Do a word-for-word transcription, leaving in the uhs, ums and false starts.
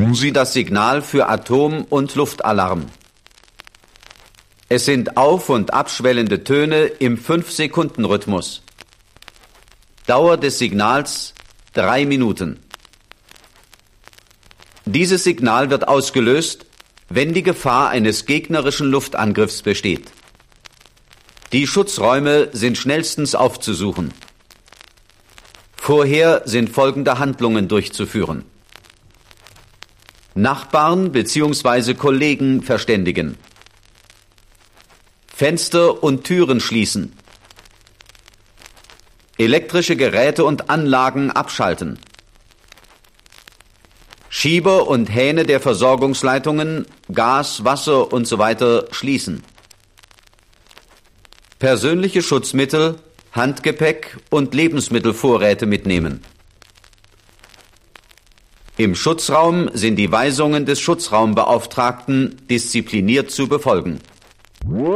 Rufen Sie das Signal für Atom- und Luftalarm. Es sind auf- und abschwellende Töne im fünf Sekunden Rhythmus. Dauer des Signals drei Minuten. Dieses Signal wird ausgelöst, wenn die Gefahr eines gegnerischen Luftangriffs besteht. Die Schutzräume sind schnellstens aufzusuchen. Vorher sind folgende Handlungen durchzuführen: Nachbarn bzw. Kollegen verständigen. Fenster und Türen schließen. Elektrische Geräte und Anlagen abschalten. Schieber und Hähne der Versorgungsleitungen, Gas, Wasser usw. schließen. Persönliche Schutzmittel, Handgepäck und Lebensmittelvorräte mitnehmen. Im Schutzraum sind die Weisungen des Schutzraumbeauftragten diszipliniert zu befolgen.